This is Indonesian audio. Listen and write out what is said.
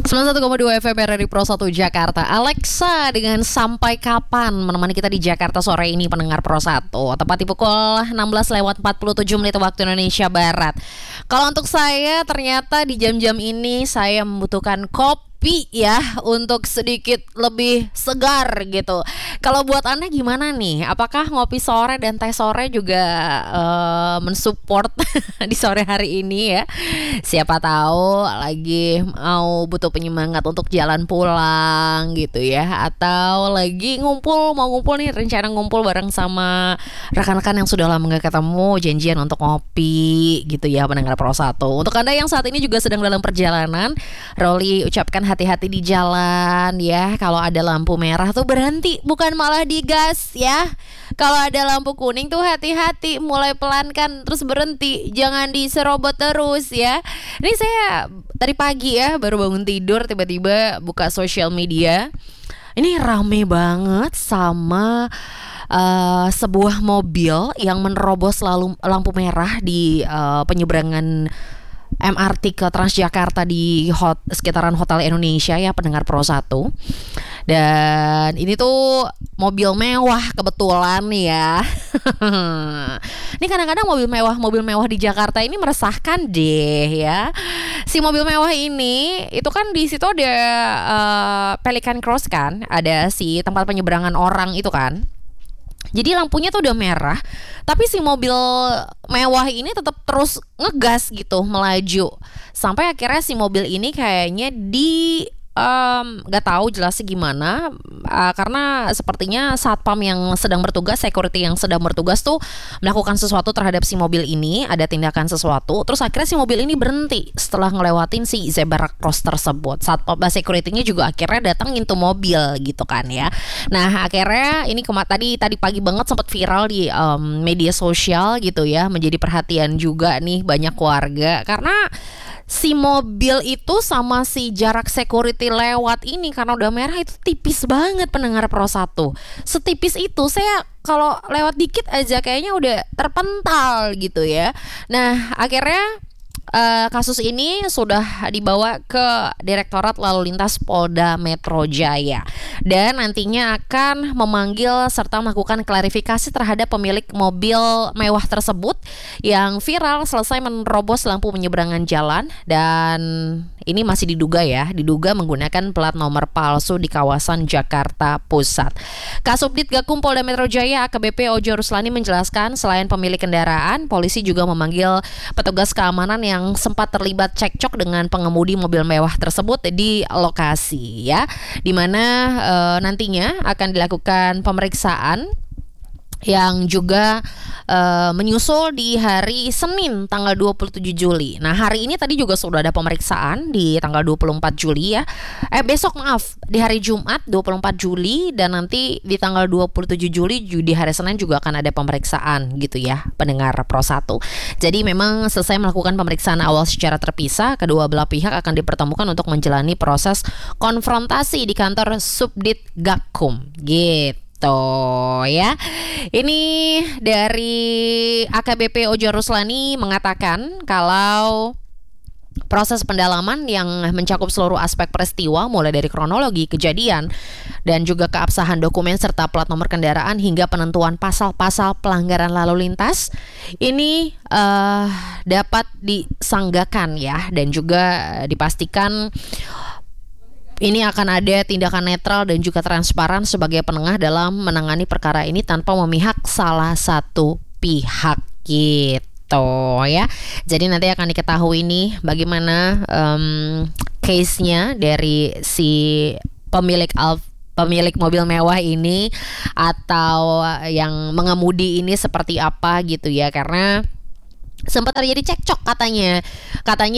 91,2 FM RRI Pro 1 Jakarta. Alexa dengan Sampai Kapan menemani kita di Jakarta sore ini pendengar Pro 1. Tepat di pukul 16:47 waktu Indonesia Barat. Kalau untuk saya ternyata di jam-jam ini saya membutuhkan kopi ya untuk sedikit lebih segar gitu. Kalau buat Anda gimana nih? Apakah ngopi sore dan teh sore juga mensupport di sore hari ini ya? Siapa tahu lagi mau butuh penyemangat untuk jalan pulang gitu ya, atau lagi mau ngumpul nih, rencana ngumpul bareng sama rekan-rekan yang sudah lama gak ketemu, janjian untuk ngopi gitu ya pendengar Pro 1. Untuk Anda yang saat ini juga sedang dalam perjalanan, Rolly ucapkan hati-hati di jalan ya. Kalau ada lampu merah tuh berhenti, bukan malah digas ya. Kalau ada lampu kuning tuh hati-hati, mulai pelan kan terus berhenti, jangan diserobot terus ya. Ini saya tadi pagi ya baru bangun tidur, tiba-tiba buka sosial media. Ini rame banget sama sebuah mobil yang menerobos lampu merah di penyeberangan MRT ke Transjakarta di sekitaran Hotel Indonesia ya pendengar Pro 1. Dan ini tuh mobil mewah kebetulan ya. Ini kadang-kadang mobil mewah di Jakarta ini meresahkan deh ya. Si mobil mewah ini itu kan di situ ada Pelican Cross kan, ada si tempat penyeberangan orang itu kan. Jadi lampunya tuh udah merah, tapi si mobil mewah ini tetap terus ngegas gitu, melaju. Sampai akhirnya si mobil ini kayaknya gak tahu jelasnya gimana, karena sepertinya satpam yang sedang bertugas, security yang sedang bertugas tuh melakukan sesuatu terhadap si mobil ini, ada tindakan sesuatu. Terus akhirnya si mobil ini berhenti setelah ngelewatin si zebra cross tersebut. Satpam security-nya juga akhirnya datang into mobil gitu kan ya. Nah akhirnya ini tadi pagi banget sempat viral di media sosial gitu ya, menjadi perhatian juga nih banyak warga karena si mobil itu sama si jarak security lewat ini karena udah merah itu tipis banget pendengar Pro 1. Setipis itu saya kalau lewat dikit aja kayaknya udah terpental gitu ya. Nah akhirnya kasus ini sudah dibawa ke Direktorat Lalu Lintas Polda Metro Jaya dan nantinya akan memanggil serta melakukan klarifikasi terhadap pemilik mobil mewah tersebut yang viral selesai menerobos lampu penyeberangan jalan. Dan ini masih diduga menggunakan plat nomor palsu di kawasan Jakarta Pusat. Kasubdit Gakum Polda Metro Jaya AKBP Ojo Ruslani menjelaskan selain pemilik kendaraan, polisi juga memanggil petugas keamanan yang sempat terlibat cekcok dengan pengemudi mobil mewah tersebut di lokasi ya, di mana nantinya akan dilakukan pemeriksaan yang juga menyusul di hari Senin tanggal 27 Juli. Nah hari ini tadi juga sudah ada pemeriksaan di tanggal 24 Juli ya. Besok di hari Jumat 24 Juli dan nanti di tanggal 27 Juli di hari Senin juga akan ada pemeriksaan gitu ya pendengar Pro 1. Jadi memang selesai melakukan pemeriksaan awal secara terpisah, kedua belah pihak akan dipertemukan untuk menjalani proses konfrontasi di kantor Subdit Gakum gitu ya. Ini dari AKBP Ojo Ruslani mengatakan kalau proses pendalaman yang mencakup seluruh aspek peristiwa mulai dari kronologi kejadian dan juga keabsahan dokumen serta plat nomor kendaraan hingga penentuan pasal-pasal pelanggaran lalu lintas ini dapat disanggakan ya, dan juga dipastikan ini akan ada tindakan netral dan juga transparan sebagai penengah dalam menangani perkara ini tanpa memihak salah satu pihak gitu ya. Jadi nanti akan diketahui nih bagaimana case-nya dari si pemilik mobil mewah ini atau yang mengemudi ini seperti apa gitu ya, karena sempat terjadi cekcok katanya